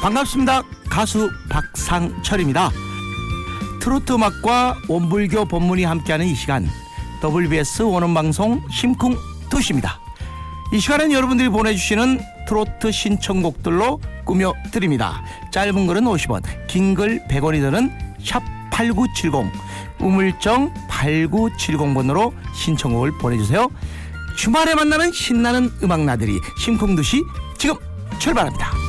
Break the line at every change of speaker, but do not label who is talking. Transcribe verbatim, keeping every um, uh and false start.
반갑습니다. 가수 박상철입니다. 트로트 음악과 원불교 법문이 함께하는 이 시간, 더블유비에스 원음방송 심쿵 투시입니다. 이 시간은 여러분들이 보내주시는 트로트 신청곡들로 꾸며드립니다. 짧은 글은 오십 원, 긴 글 백 원이 드는 샵 팔구칠공, 우물정 팔구칠공 번으로 신청곡을 보내주세요. 주말에 만나는 신나는 음악 나들이 심쿵 투시 지금 출발합니다.